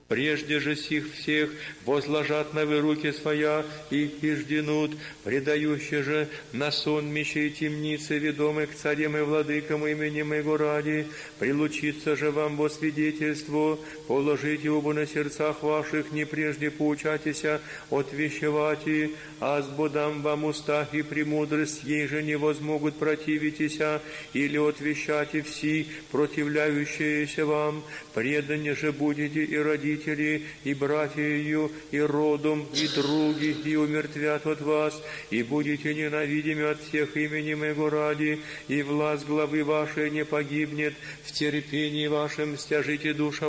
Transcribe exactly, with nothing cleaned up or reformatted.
Прежде же сих всех возложат на вы руки своя и ижденут, предающие же на сон мечей темницы, ведомых к царям и владыкам именем Его ради, прилучиться же вам во свидетельство, положите оба на сердцах ваших, не прежде поучатися, отвещевати, а сбодам вам устах и премудрость, ей же не возмогут противитеся, или отвещати все, противляющиеся вам, предане же будете и родители, и братья ее, и родом, и други, и умертвят от вас, и будете ненавидимы от всех именем Его ради, и власть главы вашей не погибнет, в терпении вашем стяжите душа